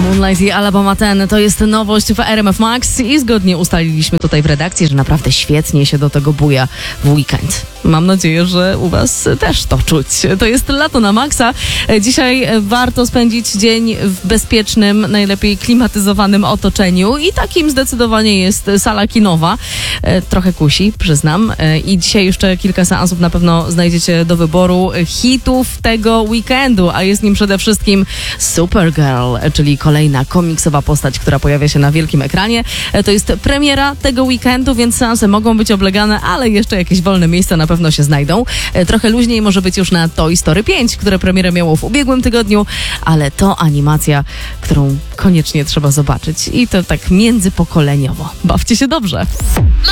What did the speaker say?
Moonlight i Alabama 10 to jest nowość w RMF Max i zgodnie ustaliliśmy tutaj w redakcji, że naprawdę świetnie się do tego buja w weekend. Mam nadzieję, że u was też to czuć. To jest lato na maksa. Dzisiaj warto spędzić dzień w bezpiecznym, najlepiej klimatyzowanym otoczeniu i takim zdecydowanie jest sala kinowa. Trochę kusi, przyznam. I dzisiaj jeszcze kilka seansów na pewno znajdziecie do wyboru hitów tego weekendu, a jest nim przede wszystkim Supergirl, czyli kolejna komiksowa postać, która pojawia się na wielkim ekranie. To jest premiera tego weekendu, więc seanse mogą być oblegane, ale jeszcze jakieś wolne miejsca na pewno się znajdą. Trochę luźniej może być już na Toy Story 5, które premierę miało w ubiegłym tygodniu, ale to animacja, którą koniecznie trzeba zobaczyć i to tak międzypokoleniowo. Bawcie się dobrze.